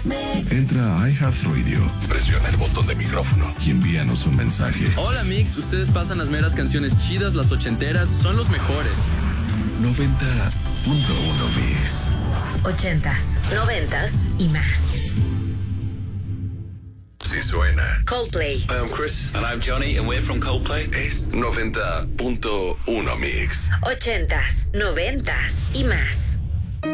Entra a iHeartRadio, presiona el botón de micrófono y envíanos un mensaje. Hola Mix, ustedes pasan las meras canciones chidas, las ochenteras, son los mejores. 90.1 Mix. 80s, 90s y más. Si suena. Coldplay. I'm Chris. And I'm Johnny, and we're from Coldplay. Es 90.1 Mix. 80s, 90s y más.